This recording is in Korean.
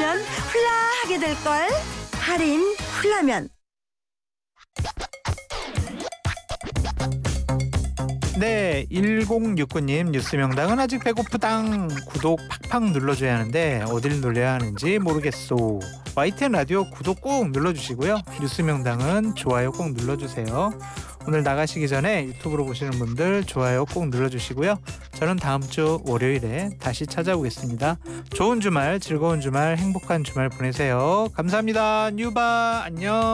먹으면 훌라하게 될걸. 할인 훌라면. 네, 1069님 뉴스명당은 아직 배고프당. 구독 팍팍 눌러줘야 하는데 어딜 눌러야 하는지 모르겠소. YTN 라디오 구독 꾹 눌러주시고요. 뉴스명당은 좋아요 꼭 눌러주세요. 오늘 나가시기 전에 유튜브로 보시는 분들 좋아요 꼭 눌러주시고요. 저는 다음 주 월요일에 다시 찾아오겠습니다. 좋은 주말, 즐거운 주말, 행복한 주말 보내세요. 감사합니다. 뉴바 안녕.